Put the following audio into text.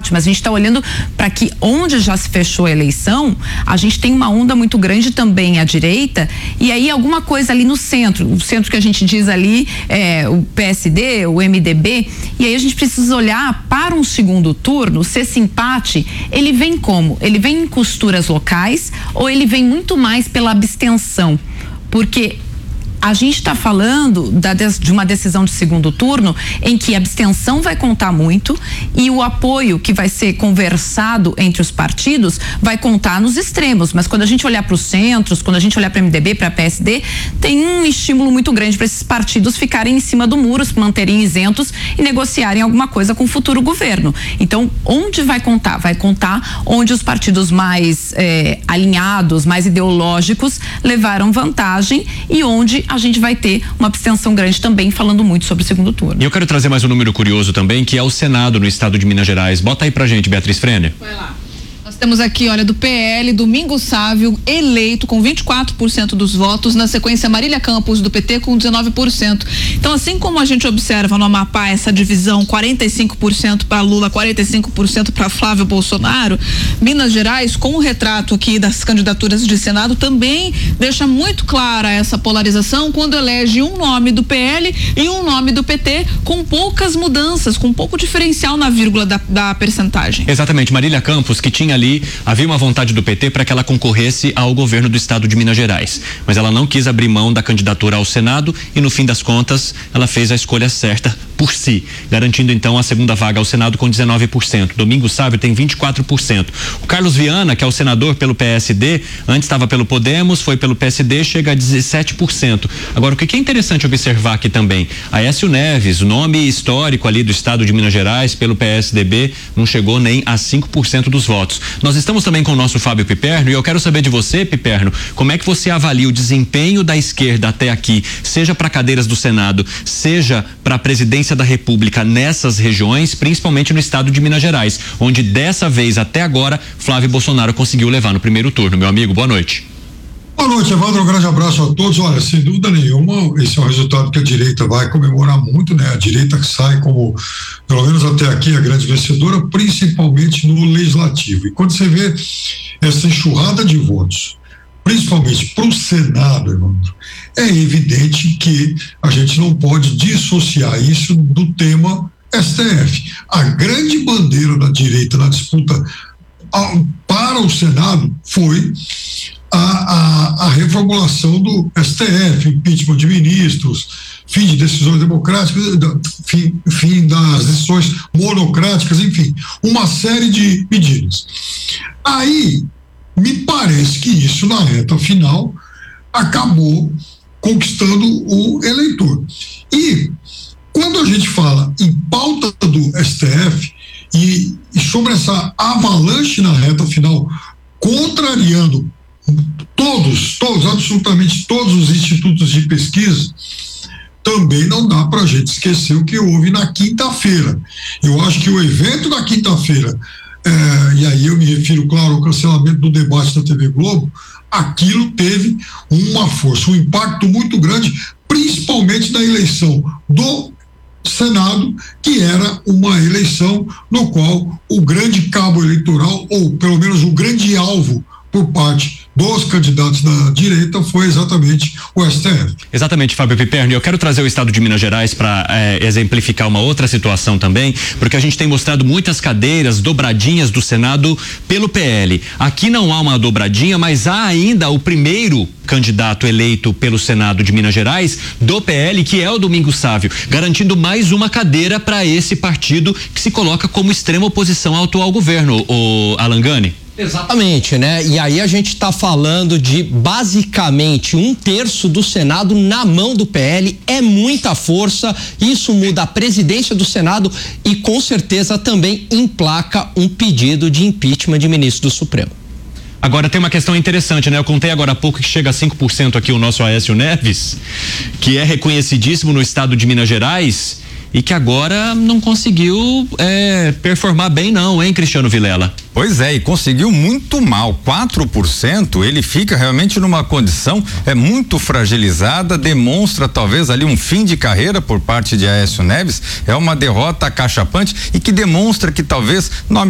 desempate, mas a gente está olhando para que onde já se fechou a eleição, a gente tem uma onda muito grande também à direita, e aí alguma coisa ali no centro, o centro que a gente diz ali é o PSD, o MDB, e aí a gente precisa olhar para um segundo turno, se esse empate, ele vem como? Ele vem em costuras locais ou ele vem muito mais pela abstenção? Porque a gente está falando de uma decisão de segundo turno em que a abstenção vai contar muito e o apoio que vai ser conversado entre os partidos vai contar nos extremos, mas quando a gente olhar para os centros, quando a gente olhar para MDB, para PSD, tem um estímulo muito grande para esses partidos ficarem em cima do muro, se manterem isentos e negociarem alguma coisa com o futuro governo. Então, onde vai contar? Vai contar onde os partidos mais alinhados, mais ideológicos levaram vantagem e onde a gente vai ter uma abstenção grande também, falando muito sobre o segundo turno. E eu quero trazer mais um número curioso também, que é o Senado no estado de Minas Gerais. Bota aí pra gente, Beatriz Frenner. Vai lá. Nós temos aqui, olha, do PL, Domingos Sávio, eleito com 24% dos votos, na sequência Marília Campos, do PT, com 19%. Então, assim como a gente observa no Amapá essa divisão, 45% para Lula, 45% para Flávio Bolsonaro, Minas Gerais, com o retrato aqui das candidaturas de Senado, também deixa muito clara essa polarização quando elege um nome do PL e um nome do PT, com poucas mudanças, com pouco diferencial na vírgula da percentagem. Exatamente, Marília Campos, que tinha ali, havia uma vontade do PT para que ela concorresse ao governo do estado de Minas Gerais, mas ela não quis abrir mão da candidatura ao Senado e no fim das contas ela fez a escolha certa por si, garantindo então a segunda vaga ao Senado com 19%. Domingos Sávio tem 24%. O Carlos Viana, que é o senador pelo PSD, antes estava pelo Podemos, foi pelo PSD, chega a 17%. Agora, o que é interessante observar aqui também, Aécio Neves, o nome histórico ali do estado de Minas Gerais pelo PSDB, não chegou nem a 5% dos votos. Nós estamos também com o nosso Fábio Piperno e eu quero saber de você, Piperno, como é que você avalia o desempenho da esquerda até aqui, seja para cadeiras do Senado, seja para a presidência da República nessas regiões, principalmente no estado de Minas Gerais, onde dessa vez até agora Flávio Bolsonaro conseguiu levar no primeiro turno. Meu amigo, boa noite. Boa noite, Evandro, um grande abraço a todos. Olha, sem dúvida nenhuma, esse é um resultado que a direita vai comemorar muito, né? A direita que sai como, pelo menos até aqui, a grande vencedora, principalmente no legislativo. E quando você vê essa enxurrada de votos, principalmente para o Senado, Evandro, é evidente que a gente não pode dissociar isso do tema STF. A grande bandeira da direita na disputa para o Senado foi a reformulação do STF, impeachment de ministros, fim de decisões democráticas, fim das decisões monocráticas, enfim, uma série de medidas. Aí, me parece que isso, na reta final, acabou conquistando o eleitor. E, quando a gente fala em pauta do STF e sobre essa avalanche na reta final, contrariando absolutamente todos os institutos de pesquisa, também não dá para a gente esquecer o que houve na quinta-feira. Eu acho que o evento da quinta-feira, e aí eu me refiro, claro, ao cancelamento do debate da TV Globo, aquilo teve uma força, um impacto muito grande, principalmente na eleição do Senado, que era uma eleição no qual o grande cabo eleitoral, ou pelo menos o grande alvo por parte dos candidatos da direita, foi exatamente o STF. Exatamente, Fábio Piperno. Eu quero trazer o estado de Minas Gerais para exemplificar uma outra situação também, porque a gente tem mostrado muitas cadeiras dobradinhas do Senado pelo PL. Aqui não há uma dobradinha, mas há ainda o primeiro candidato eleito pelo Senado de Minas Gerais do PL, que é o Domingos Sávio, garantindo mais uma cadeira para esse partido que se coloca como extrema oposição ao atual governo, o Alangani. Exatamente, né? E aí a gente está falando de basicamente 1/3 do Senado na mão do PL, é muita força, isso muda a presidência do Senado e com certeza também emplaca um pedido de impeachment de ministro do Supremo. Agora tem uma questão interessante, né? Eu contei agora há pouco que chega a 5% aqui o nosso Aécio Neves, que é reconhecidíssimo no estado de Minas Gerais e que agora não conseguiu performar bem não, hein, Cristiano Vilela? Pois é, e conseguiu muito mal, 4%, ele fica realmente numa condição muito fragilizada, demonstra talvez ali um fim de carreira por parte de Aécio Neves, é uma derrota acachapante e que demonstra que talvez